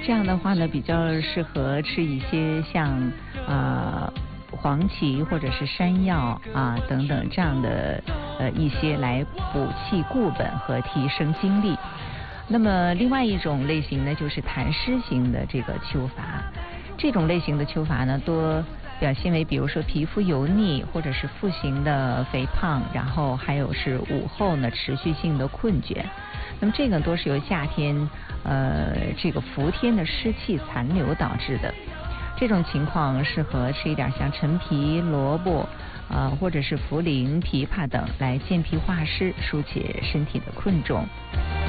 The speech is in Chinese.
这样的话呢，比较适合吃一些像黄芪或者是山药啊等等这样的一些来补气固本和提升精力。那么另外一种类型呢，就是痰湿型的这个秋乏。这种类型的秋乏呢，多表现为比如说皮肤油腻，或者是腹型的肥胖，然后还有是午后呢持续性的困倦。那么这个都是由夏天这个伏天的湿气残留导致的。这种情况适合吃一点像陈皮、萝卜或者是茯苓、枇杷等来健脾化湿，疏解身体的困重。